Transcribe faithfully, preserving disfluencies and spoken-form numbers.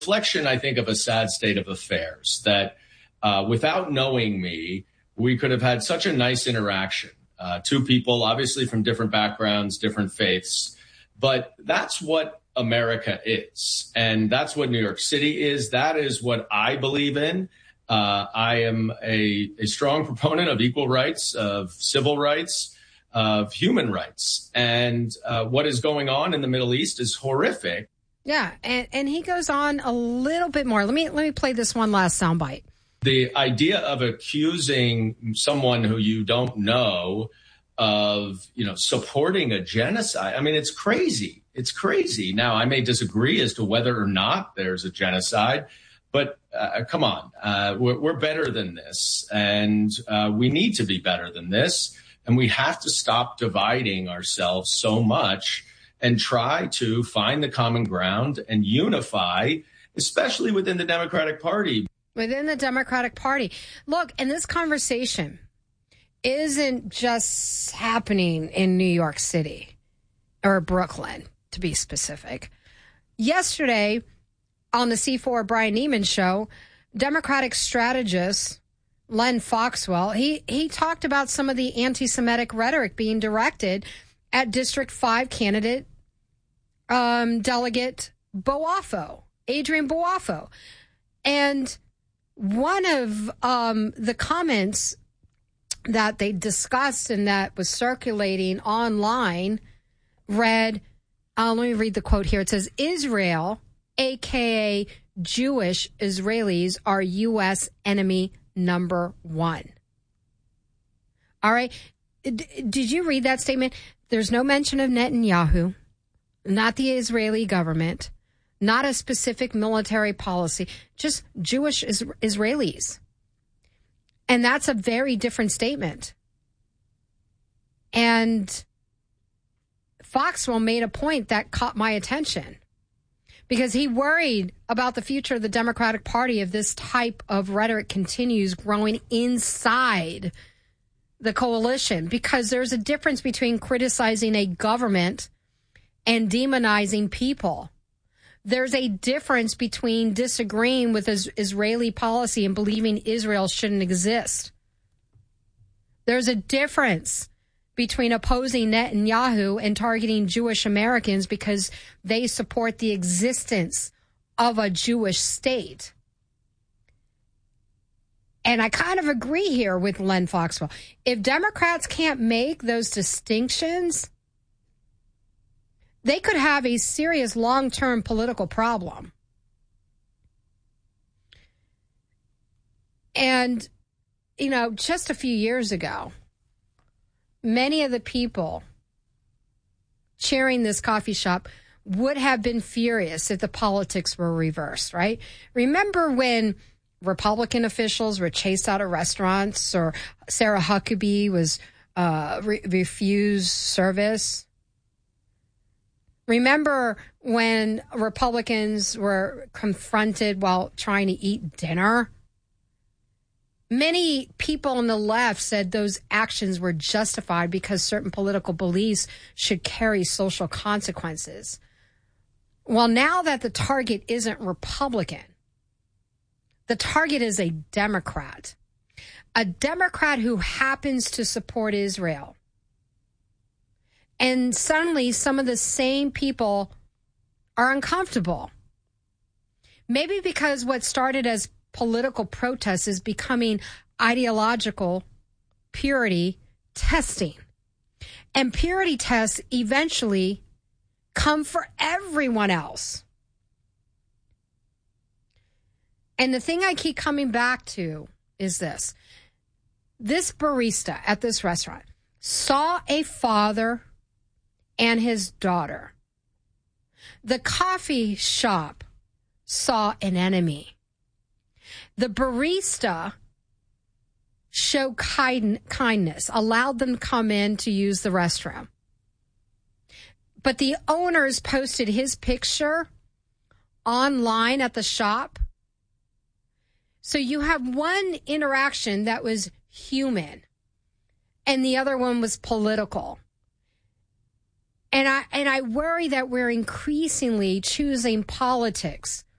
reflection, I think, of a sad state of affairs that uh, without knowing me, we could have had such a nice interaction. Uh, two people, obviously from different backgrounds, different faiths, but that's what America is. And that's what New York City is. That is what I believe in. Uh, I am a, a strong proponent of equal rights, of civil rights, of human rights. And uh, what is going on in the Middle East is horrific. Yeah, and, and he goes on a little bit more. Let me let me play this one last soundbite. The idea of accusing someone who you don't know of, you know, supporting a genocide, I mean, it's crazy. It's crazy. Now, I may disagree as to whether or not there's a genocide, but uh, come on, uh, we're, we're better than this, and uh, we need to be better than this, and we have to stop dividing ourselves so much and try to find the common ground and unify, especially within the Democratic Party. Within the Democratic Party. Look, and this conversation isn't just happening in New York City or Brooklyn, to be specific. Yesterday on the C four Brian Neiman show, Democratic strategist Len Foxwell, he, he talked about some of the anti-Semitic rhetoric being directed at District five candidate um, Delegate Boafo, Adrian Boafo. And one of um, the comments that they discussed and that was circulating online read, uh, let me read the quote here. It says, Israel, a k a. Jewish Israelis, are U S enemy number one. All right. D- did you read that statement? There's no mention of Netanyahu, not the Israeli government, not a specific military policy, just Jewish is- Israelis. And that's a very different statement. And Foxwell made a point that caught my attention because he worried about the future of the Democratic Party if this type of rhetoric continues growing inside the coalition, because there's a difference between criticizing a government and demonizing people. There's a difference between disagreeing with is- Israeli policy and believing Israel shouldn't exist. There's a difference between opposing Netanyahu and targeting Jewish Americans because they support the existence of a Jewish state. And I kind of agree here with Len Foxwell. If Democrats can't make those distinctions, they could have a serious long-term political problem. And, you know, just a few years ago, many of the people cheering this coffee shop would have been furious if the politics were reversed, right? Remember when Republican officials were chased out of restaurants, or Sarah Huckabee was uh, re- refused service? Remember when Republicans were confronted while trying to eat dinner? Many people on the left said those actions were justified because certain political beliefs should carry social consequences. Well, now that the target isn't Republican, the target is a Democrat, a Democrat who happens to support Israel. And suddenly some of the same people are uncomfortable. Maybe because what started as political protests is becoming ideological purity testing. And purity tests eventually come for everyone else. And the thing I keep coming back to is this. This barista at this restaurant saw a father and his daughter. The coffee shop saw an enemy. The barista showed kind, kindness, allowed them to come in to use the restroom. But the owners posted his picture online at the shop. So you have one interaction that was human, and the other one was political. And I and I worry that we're increasingly choosing politics